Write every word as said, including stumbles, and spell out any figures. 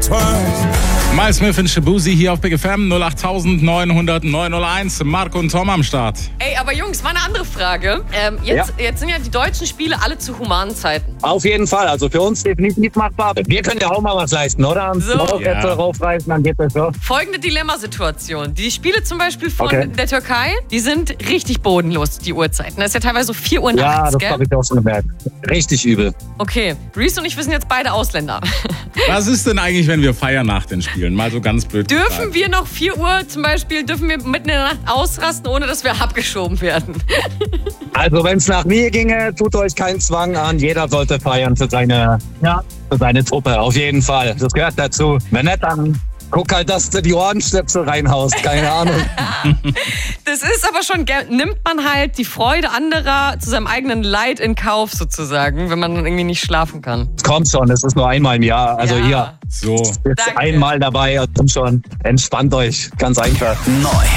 Miles Smith und Shabuzi hier auf Big F M null acht neun null null neun null eins. Marco und Tom am Start. Ey, aber Jungs, mal eine andere Frage. Ähm, jetzt, ja. jetzt sind ja die deutschen Spiele alle zu humanen Zeiten. Auf jeden Fall, also für uns definitiv machbar. Wir können ja auch mal was leisten, oder? So. Ja. Raufreißen, dann geht das so. Folgende Dilemmasituation. Die Spiele zum Beispiel von okay. der Türkei, die sind richtig bodenlos, die Uhrzeiten. Das ist ja teilweise so vier Uhr nachts, Ja, das gell? habe ich auch schon gemerkt. Richtig übel. Okay, Reese und ich, wir sind jetzt beide Ausländer. Was ist denn eigentlich, wenn wir feiern nach den Spielen? Mal so ganz blöd Dürfen gefragt. wir noch vier Uhr zum Beispiel, dürfen wir mitten in der Nacht ausrasten, ohne dass wir abgeschoben werden? Also wenn es nach mir ginge, tut euch keinen Zwang an. Jeder sollte feiern für seine, ja, für seine Truppe, auf jeden Fall. Das gehört dazu. Wenn nicht, dann guck halt, dass du die Ohrenstöpsel reinhaust. Keine Ahnung. Das ist aber schon, nimmt man halt die Freude anderer zu seinem eigenen Leid in Kauf sozusagen, wenn man dann irgendwie nicht schlafen kann. Es kommt schon, es ist nur einmal im Jahr. Also Ja. hier, So. jetzt Danke. einmal dabei und schon. Entspannt euch, ganz einfach. Neu.